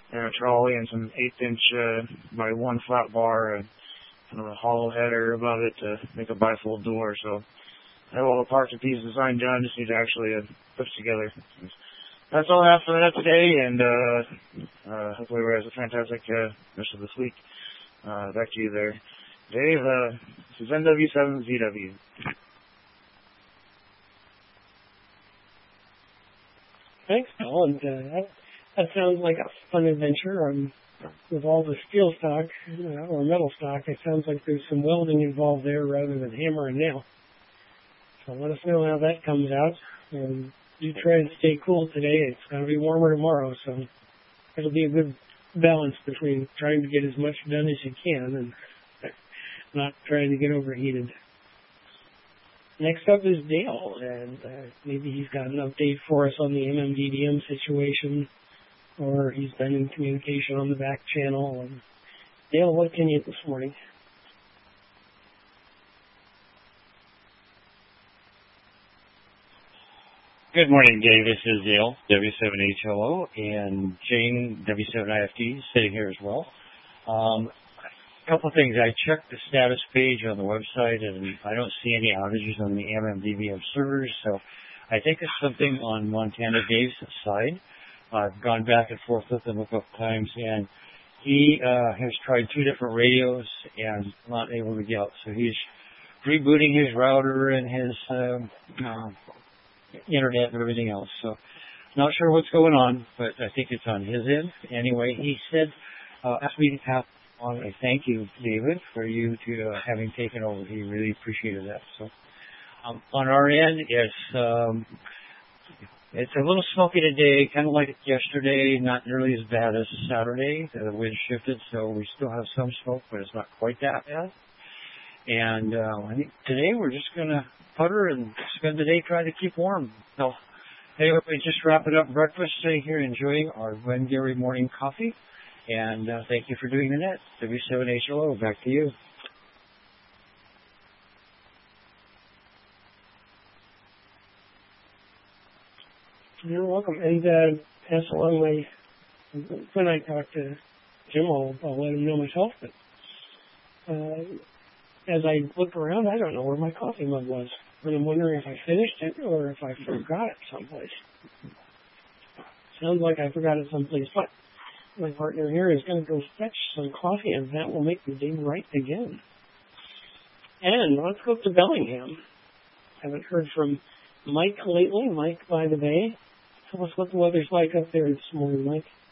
trolley and some 1/8" by 1 flat bar and kind of a hollow header above it to make a bifold door. So I have all the parts and pieces design done. Just need to actually put it together. That's all I have for that today, and hopefully everybody has a fantastic rest of this week. Back to you there, Dave. This is NW7ZW. Thanks, Paul. And that sounds like a fun adventure. With all the steel stock or metal stock, it sounds like there's some welding involved there rather than hammer and nail. So let us know how that comes out. And you try and stay cool today. It's going to be warmer tomorrow, so it'll be a good balance between trying to get as much done as you can and not trying to get overheated. Next up is Dale, and maybe he's got an update for us on the MMDDM situation, or he's been in communication on the back channel. And Dale, what can you this morning? Good morning, Dave. This is Dale, W7HLO, and Jane, W7IFT, sitting here as well. A couple of things. I checked the status page on the website, and I don't see any outages on the MMDDM servers, so I think it's something on Montana Dave's side. I've gone back and forth with him a couple times, and he has tried 2 different radios and not able to get out. So he's rebooting his router and his internet and everything else. So not sure what's going on, but I think it's on his end. Anyway, he said, asked me to pass on a thank you, David, for you to having taken over. He really appreciated that. So on our end, it's a little smoky today, kind of like yesterday, not nearly as bad as Saturday. The wind shifted, so we still have some smoke, but it's not quite that bad. And I think today we're just going to putter and spend the day trying to keep warm. So anyway, just wrapping up breakfast, sitting here enjoying our Glengarry morning coffee. And thank you for doing the net. W7HLO, back to you. You're welcome. And pass along when I talk to Jim, I'll let him know myself. But as I look around, I don't know where my coffee mug was. And I'm wondering if I finished it or if I forgot it someplace. Sounds like I forgot it someplace, but my partner here is going to go fetch some coffee, and that will make the day right again. And let's go to Bellingham. Haven't heard from Mike lately. Mike by the bay. Tell us what the weather's like up there this morning, Mike.